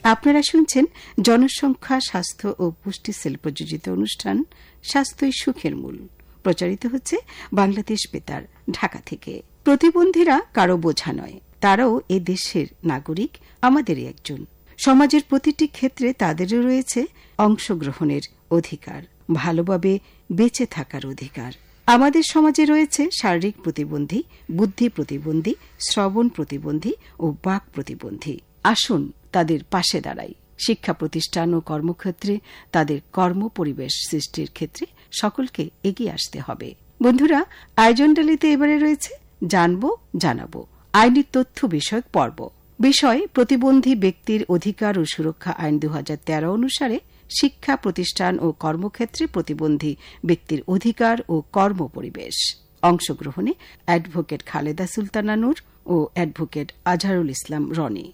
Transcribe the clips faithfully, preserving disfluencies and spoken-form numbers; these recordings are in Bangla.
আপনারা শুনছেন জনসংখ্যা, স্বাস্থ্য ও পুষ্টি সেল প্রযোজিত অনুষ্ঠান স্বাস্থ্যই সুখের মূল, প্রচারিত হচ্ছে বাংলাদেশ বেতার ঢাকা থেকে। প্রতিবন্ধীরা কারো বোঝা নয়, তারাও এ দেশের নাগরিক, আমাদেরই একজন। সমাজের প্রতিটি ক্ষেত্রে তাদেরও রয়েছে অংশগ্রহণের অধিকার, ভালোভাবে বেঁচে থাকার অধিকার। আমাদের সমাজে রয়েছে শারীরিক প্রতিবন্ধী, বুদ্ধি প্রতিবন্ধী, শ্রবণ প্রতিবন্ধী ও বাক প্রতিবন্ধী। আসুন তাদের পাশে দাঁড়াই। শিক্ষা প্রতিষ্ঠান ও কর্মক্ষেত্রে তাদের কর্ম পরিবেশ সৃষ্টির ক্ষেত্রে সকলকে এগিয়ে আসতে হবে। বন্ধুরা, আয়োজনডালিতে এবারে রয়েছে জানবো জানাবো আইনি তথ্য বিষয়ক পর্ব। বিষয় প্রতিবন্ধী ব্যক্তির অধিকার ও সুরক্ষা আইন দু হাজার তেরো অনুসারে শিক্ষা প্রতিষ্ঠান ও কর্মক্ষেত্রে প্রতিবন্ধী ব্যক্তির অধিকার ও কর্মপরিবেশ। অংশগ্রহণে অ্যাডভোকেট খালেদা সুলতানা নূর ও অ্যাডভোকেট আজহারুল ইসলাম রনি।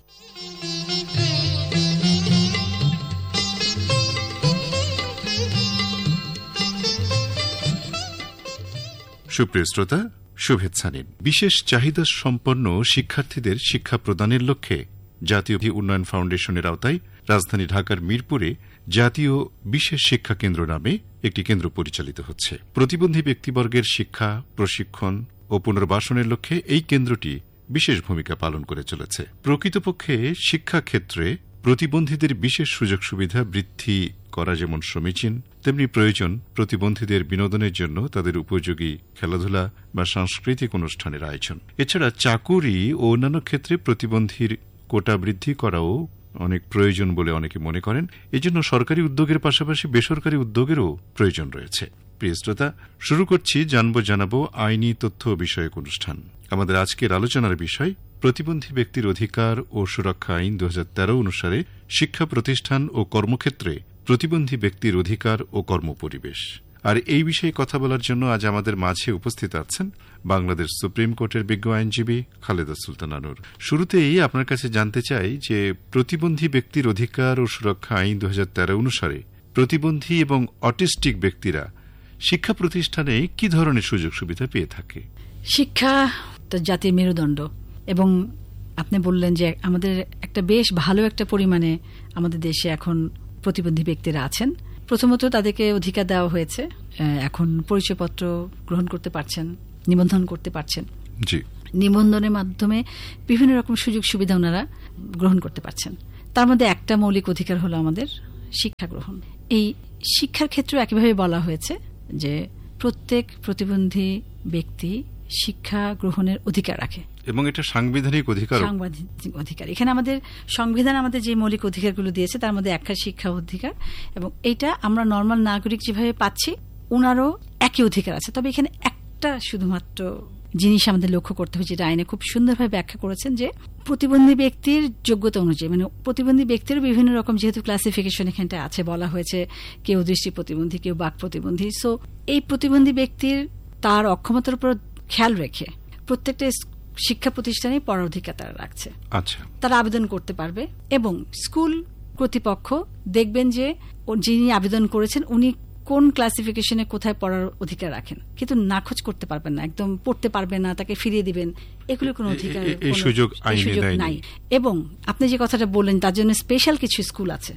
সুপ্রিয় শ্রোতা, শুভেচ্ছা নিন। বিশেষ চাহিদা সম্পন্ন শিক্ষার্থীদের শিক্ষা প্রদানের লক্ষ্যে জাতীয় উন্নয়ন ফাউন্ডেশনের আওতায় রাজধানী ঢাকার মিরপুরে জাতীয় বিশেষ শিক্ষা কেন্দ্র নামে একটি কেন্দ্র পরিচালিত হচ্ছে। প্রতিবন্ধী ব্যক্তিবর্গের শিক্ষা, প্রশিক্ষণ ও পুনর্বাসনের লক্ষ্যে এই কেন্দ্রটি বিশেষ ভূমিকা পালন করে চলেছে। প্রকৃতপক্ষে শিক্ষাক্ষেত্রে প্রতিবন্ধীদের বিশেষ সুযোগ সুবিধা বৃদ্ধি করা যেমন সমীচীন, তেমনি প্রয়োজন প্রতিবন্ধীদের বিনোদনের জন্য তাদের উপযোগী খেলাধুলা বা সাংস্কৃতিক অনুষ্ঠানের আয়োজন। এছাড়া চাকুরি ও অন্যান্য ক্ষেত্রে প্রতিবন্ধীর কোটা বৃদ্ধি করাও অনেক প্রয়োজন বলে অনেকে মনে করেন। এজন্য সরকারি উদ্যোগের পাশাপাশি বেসরকারি উদ্যোগেরও প্রয়োজন রয়েছে। প্রিয় শ্রোতা, শুরু করছি জানবো জানাবো আইনি তথ্য বিষয়ক অনুষ্ঠান। আমাদের আজকের আলোচনার বিষয় প্রতিবন্ধী ব্যক্তির অধিকার ও সুরক্ষা আইন দু হাজার তেরো অনুসারে শিক্ষা প্রতিষ্ঠান ও কর্মক্ষেত্রে প্রতিবন্ধী ব্যক্তির অধিকার ও কর্মপরিবেশ। আর এই বিষয়ে কথা বলার জন্য আজ আমাদের মাঝে উপস্থিত আছেন বাংলাদেশ সুপ্রিম কোর্টের বিজ্ঞ আইনজীবী খালেদা সুলতানা নূর। শুরুতেই আপনার কাছে জানতে চাই যে প্রতিবন্ধী ব্যক্তির অধিকার ও সুরক্ষা আইন দু হাজার তেরো অনুসারে প্রতিবন্ধী এবং অটিস্টিক ব্যক্তিরা শিক্ষা প্রতিষ্ঠানে কি ধরনের সুযোগ সুবিধা পেয়ে থাকে? শিক্ষা তো জাতির মেরুদণ্ড, এবং আপনি বললেন যে আমাদের একটা বেশ ভালো একটা পরিমাণে আমাদের দেশে এখন প্রতিবন্ধী ব্যক্তিরা আছেন। প্রথমত তাদেরকে অধিকার দেওয়া হয়েছে, এখন পরিচয়পত্র গ্রহণ করতে পারছেন, নিবন্ধন করতে পারছেন। জি, নিবন্ধনের মাধ্যমে বিভিন্ন রকম সুযোগ সুবিধা ওনারা গ্রহণ করতে পারছেন। তার মধ্যে একটা মৌলিক অধিকার হলো আমাদের শিক্ষা গ্রহণ। এই শিক্ষার ক্ষেত্রে একইভাবে বলা হয়েছে যে প্রত্যেক প্রতিবন্ধী ব্যক্তি শিক্ষা গ্রহণের অধিকার রাখে এবং এটা সাংবিধানিক অধিকার। সাংবিধানিক অধিকার এখানে আমাদের সংবিধান আমাদের যে মৌলিক অধিকারগুলো দিয়েছে তার মধ্যে একটা শিক্ষা অধিকার, এবং এটা আমরা নর্মাল নাগরিক যেভাবে পাচ্ছি ওনারও একই অধিকার আছে। তবে এখানে একটা শুধুমাত্র জিনিস আমাদের লক্ষ্য করতে হবে, যেটা আইনে খুব সুন্দরভাবে ব্যাখ্যা করেছেন, যে প্রতিবন্ধী ব্যক্তির যোগ্যতা অনুযায়ী, মানে প্রতিবন্ধী ব্যক্তির বিভিন্ন রকম যেহেতু ক্লাসিফিকেশন এখানটা আছে, বলা হয়েছে কেউ দৃষ্টি প্রতিবন্ধী, কেউ বাক প্রতিবন্ধী। সো এই প্রতিবন্ধী ব্যক্তির তার অক্ষমতার উপর খেয়াল রেখে প্রত্যেকটা শিক্ষা প্রতিষ্ঠানে পড়ার অধিকার তারা রাখছে। আচ্ছা, তারা আবেদন করতে পারবে, এবং স্কুল কর্তৃপক্ষ দেখবেন যে যিনি আবেদন করেছেন উনি কোন ক্লাসিফিকেশনে কোথায় পড়ার অধিকার রাখেন, কিন্তু নাখোঁজ করতে পারবেন না, একদম পড়তে পারবে না, তাকে ফিরিয়ে দিবেন, এগুলো কোনো অধিকার সুযোগ নাই। এবং আপনি যে কথাটা বললেন তার জন্য স্পেশাল কিছু স্কুল আছে,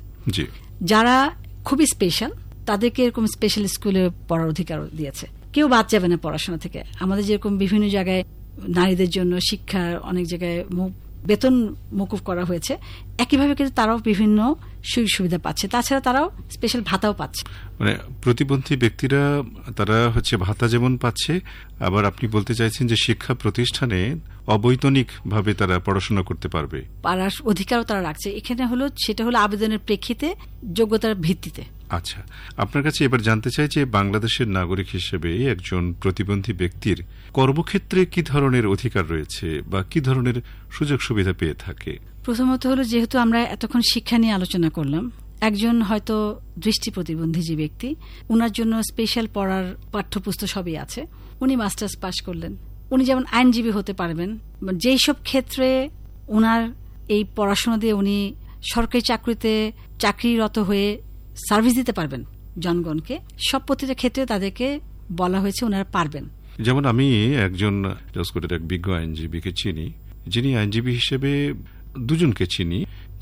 যারা খুবই স্পেশাল, তাদেরকে এরকম স্পেশাল স্কুলে পড়ার অধিকার দিয়েছে। কেউ বাদ যাবে না পড়াশোনা থেকে। আমাদের যেরকম বিভিন্ন জায়গায় নারীদের জন্য শিক্ষার অনেক জায়গায় বেতন মকুফ করা হয়েছে, একইভাবে কিন্তু তারাও বিভিন্ন সুযোগ সুবিধা পাচ্ছে। তাছাড়া তারাও স্পেশাল ভাতাও পাচ্ছে। মানে প্রতিবন্ধী ব্যক্তিরা তারা হচ্ছে ভাতা যেমন পাচ্ছে, আবার আপনি বলতে চাইছেন যে শিক্ষা প্রতিষ্ঠানে অবৈতনিক ভাবে তারা পড়াশোনা করতে পারবে, পারার অধিকারও তারা রাখছে। এখানে হলো সেটা হলো আবেদনের প্রেক্ষিতে, যোগ্যতার ভিত্তিতে। আচ্ছা, আপনার কাছে এবার জানতে চাই যে বাংলাদেশের নাগরিক হিসেবে একজন প্রতিবন্ধী ব্যক্তির কর্মক্ষেত্রে কি ধরনের অধিকার রয়েছে বা কি ধরনের সুযোগ সুবিধা পেয়ে থাকে? প্রথমত হলো, যেহেতু আমরা এতক্ষণ শিক্ষা নিয়ে আলোচনা করলাম, একজন হয়তো দৃষ্টি প্রতিবন্ধী যে ব্যক্তি, ওনার জন্য স্পেশাল পড়ার পাঠ্যপুস্তক সবই আছে। উনি মাস্টার্স পাশ করলেন, উনি যেমন আইনজীবী হতে পারবেন, যেই সব ক্ষেত্রে ওনার এই পড়াশোনা দিয়ে উনি সরকারি চাকরিতে চাকরিরত হয়ে সার্ভিস দিতে পারবেন জনগণকে, সব প্রতিটা ক্ষেত্রে তাদেরকে বলা হয়েছে ওনারা পারবেন। যেমন আমি একজন জজকোর্টের এক বিজ্ঞ আইনজীবীকে চিনি, যিনি আইনজীবী হিসেবে দুজনকে চিনি, যিনি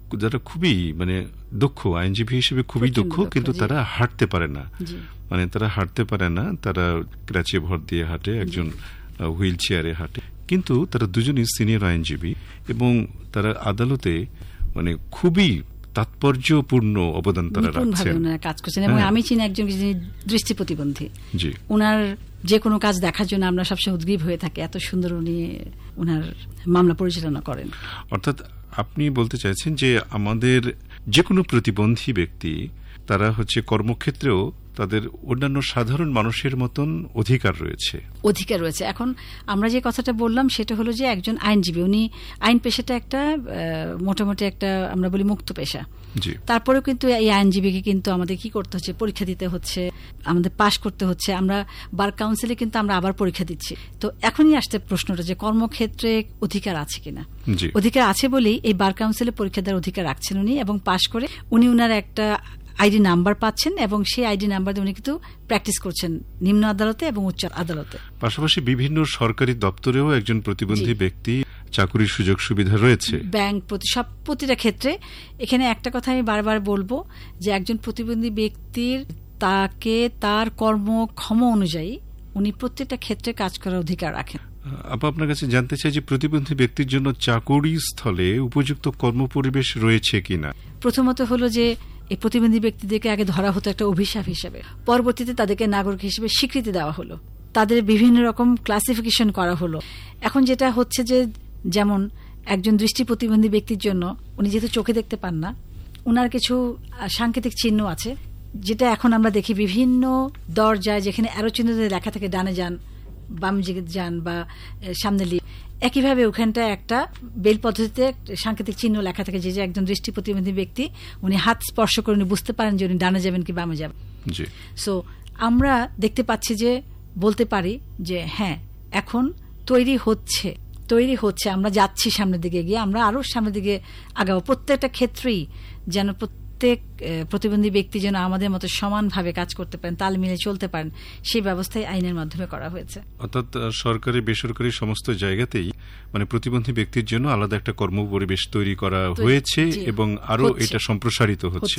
যারা খুবই মানে দক্ষ আইনজীবী হিসেবে খুবই দক্ষ, কিন্তু তারা হাঁটতে পারে না, মানে তারা হাঁটতে পারে না, তারা ক্রাচে ভর দিয়ে হাঁটে, একজন হুইল চেয়ারে হাঁটে, কিন্তু তারা দুজনই সিনিয়র আইনজীবী এবং তারা আদালতে মানে খুবই তাৎপর্যপূর্ণ অবদান তারা রাখছেন, কাজ করছেন। এবং আমি চিনি একজন দৃষ্টি প্রতিবন্ধী, জি, ওনার যে কোনো কাজ দেখার জন্য আমরা সবসময় উদ্গ্রীব হয়ে থাকি, এত সুন্দর উনি ওনার মামলা পরিচালনা করেন। অর্থাৎ আপনি বলতে চাইছেন যে আমাদের যে কোনো প্রতিবন্ধী ব্যক্তি তারা হচ্ছে কর্মক্ষেত্রেও তাদের অন্যান্য সাধারণ মানুষের মতন অধিকার রয়েছে অধিকার রয়েছে এখন আমরা যে কথাটা বললাম সেটা হলো যে একজন আইনজীবী, উনি আইন পেশাটা একটা মোটামুটি একটা আমরা বলি মুক্ত পেশা, তারপরেও কিন্তু এই আইনজীবীকে কিন্তু আমাদের কি করতে হচ্ছে, পরীক্ষা দিতে হচ্ছে, আমাদের পাশ করতে হচ্ছে। আমরা বার কাউন্সিলে কিন্তু আমরা আবার পরীক্ষা দিচ্ছি। তো এখনই আসতে প্রশ্নটা যে কর্মক্ষেত্রে অধিকার আছে কিনা। অধিকার আছে বলেই এই বার কাউন্সিলে পরীক্ষা দেওয়ার অধিকার রাখছেন উনি, এবং পাশ করে উনি উনার একটা আইডি নাম্বার পাচ্ছেন এবং সেই আইডি নাম্বার দিয়ে উনি কিন্তু প্র্যাকটিস করছেন নিম্ন আদালতে এবং উচ্চ আদালতে। পাশাপাশি বিভিন্ন সরকারি দপ্তরেও একজন প্রতিবন্ধী ব্যক্তি চাকরির সুযোগ সুবিধা রয়েছে, ব্যাংক প্রতি সব প্রতিটা ক্ষেত্রে। এখানে একটা কথা আমি বারবার বলবো যে একজন প্রতিবন্ধী ব্যক্তির তাকে তার কর্মক্ষম অনুযায়ী উনি প্রত্যেকটা ক্ষেত্রে কাজ করার অধিকার রাখেন। আপা, আপনার কাছে জানতে চাই যে প্রতিবন্ধী ব্যক্তির জন্য চাকরি স্থলে উপযুক্ত কর্মপরিবেশ রয়েছে কিনা। প্রথমত হলো যে এই প্রতিবন্ধী ব্যক্তিদেরকে আগে ধরা হতো একটা অভিশাপ হিসেবে, পরবর্তীতে তাদেরকে নাগরিক হিসেবে স্বীকৃতি দেওয়া হলো, তাদের বিভিন্ন রকম ক্লাসিফিকেশন করা হলো। এখন যেটা হচ্ছে যে যেমন একজন দৃষ্টি প্রতিবন্ধী ব্যক্তির জন্য উনি যেহেতু চোখে দেখতে পান না, উনার কিছু সাংকেতিক চিহ্ন আছে, যেটা এখন আমরা দেখি বিভিন্ন দরজায় যেখানে অ্যারো চিহ্ন লেখা থাকে ডানে যান, বাম দিকে যান বা সামনে লিয়ে, একইভাবে ওখানটা একটা বেল পদ্ধতিতে সাংকেতিক চিহ্ন লেখা থাকে যে একজন দৃষ্টি প্রতিবন্ধী ব্যক্তি উনি হাত স্পর্শ করে উনি বুঝতে পারেন যে উনি ডানে যাবেন কি বামে যাবেন। সো আমরা দেখতে পাচ্ছি যে বলতে পারি যে হ্যাঁ এখন তৈরি হচ্ছে তৈরি হচ্ছে আমরা যাচ্ছি সামনের দিকে গিয়ে, আমরা আরো সামনের দিকে আগাবো। প্রত্যেকটা ক্ষেত্রেই যেন প্রত্যেক প্রতিবন্ধী ব্যক্তি যেন আমাদের মতো সমানভাবে কাজ করতে পারেন, তাল মিলে চলতে পারেন, সেই ব্যবস্থাই আইনের মাধ্যমে করা হয়েছে। অর্থাৎ সরকারি বেসরকারি সমস্ত জায়গাতেই মানে প্রতিবন্ধী ব্যক্তির জন্য আলাদা একটা কর্মপরিবেশ তৈরি করা হয়েছে এবং আরো এটা সম্প্রসারিত হচ্ছে।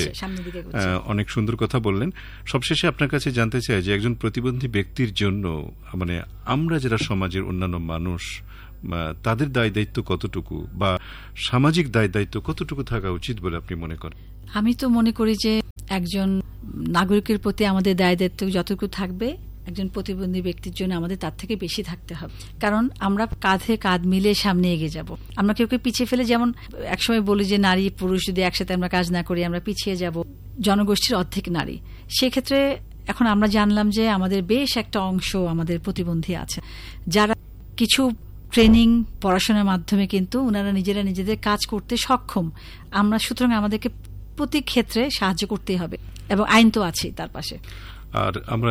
অনেক সুন্দর কথা বললেন। সবশেষে আপনার কাছে জানতে চাই যে একজন প্রতিবন্ধী ব্যক্তির জন্য মানে আমরা যারা সমাজের অন্যান্য মানুষ তাদের দায় দায়িত্ব কতটুকু বা সামাজিক দায় দায়িত্ব কতটুকু থাকা উচিত বলে আপনি মনে করেন? আমি তো মনে করি যে একজন নাগরিকের প্রতি আমাদের দায় দায়িত্ব যতটুকু থাকবে একজন প্রতিবন্ধী ব্যক্তির জন্য আমাদের তার থেকে বেশি থাকতে হবে, কারণ আমরা কাঁধে কাঁধ মিলে সামনে এগিয়ে যাব। আমরা কেউ কেউ পিছিয়ে ফেলে, যেমন একসময় বলি যে নারী পুরুষ যদি একসাথে আমরা কাজ না করি আমরা পিছিয়ে যাব, জনগোষ্ঠীর অর্ধেক নারী। সেক্ষেত্রে এখন আমরা জানলাম যে আমাদের বেশ একটা অংশ আমাদের প্রতিবন্ধী আছে, যারা কিছু ট্রেনিং পড়াশোনার মাধ্যমে কিন্তু ওনারা নিজেরা নিজেদের কাজ করতে সক্ষম। আমরা সুতরাং আমাদেরকে প্রতি ক্ষেত্রে সাহায্য করতেই হবে এবং আইন তো আছে তার পাশে। আর আমরা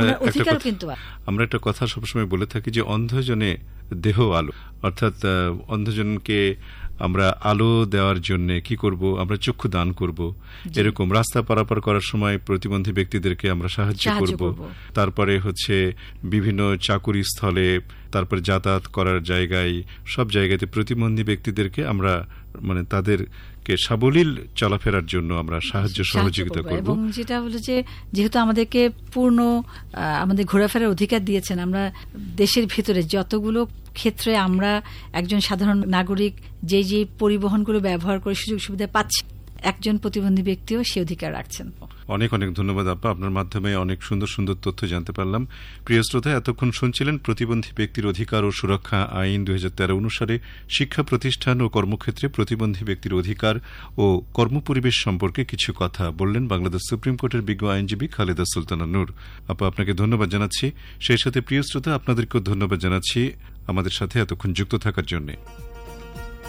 আমরা একটা কথা সবসময় বলে থাকি যে অন্ধজনে দেহ আলো, অর্থাৎ অন্ধজনকে আমরা আলো দেওয়ার জন্য কি করব, আমরা চক্ষু দান করব। এরকম রাস্তা পারাপার করার সময় প্রতিবন্ধী ব্যক্তিদেরকে আমরা সাহায্য করব। তারপরে হচ্ছে বিভিন্ন চাকুরি স্থলে, তারপরে যাতায়াত করার জায়গায়, সব জায়গাতে প্রতিবন্ধী ব্যক্তিদেরকে আমরা মানে তাদেরকে সাবলীল চলাফেরার জন্য আমরা সাহায্য সহযোগিতা করব। এবং যেটা হলো যে যেহেতু আমাদেরকে পূর্ণ আমাদের ঘোরাফেরার অধিকার দিয়েছেন, আমরা দেশের ভিতরে যতগুলো ক্ষেত্রে আমরা একজন সাধারণ নাগরিক যে যে পরিবহনগুলো ব্যবহার করে সুযোগ সুবিধা পাচ্ছি, একজন প্রতিবন্ধী ব্যক্তিও সে অধিকার রাখছেন। অনেক অনেক ধন্যবাদ আপা, আপনার মাধ্যমে অনেক সুন্দর সুন্দর তথ্য জানতে পারলাম। প্রিয় শ্রোতা, এতক্ষণ শুনছিলেন প্রতিবন্ধী ব্যক্তির অধিকার ও সুরক্ষা আইন দুই হাজার তেরো অনুসারে শিক্ষা প্রতিষ্ঠান ও কর্মক্ষেত্রে প্রতিবন্ধী ব্যক্তির অধিকার ও কর্মপরিবেশ সম্পর্কে কিছু কথা বললেন বাংলাদেশ সুপ্রিম কোর্টের বিজ্ঞ আইনজীবী খালেদা সুলতানা নূর। আপা, আপনাকে ধন্যবাদ জানাচ্ছি। সেই সাথে প্রিয় শ্রোতা, আপনাদেরকেও ধন্যবাদ জানাচ্ছি আমাদের সাথে এতক্ষণ যুক্ত থাকার জন্য।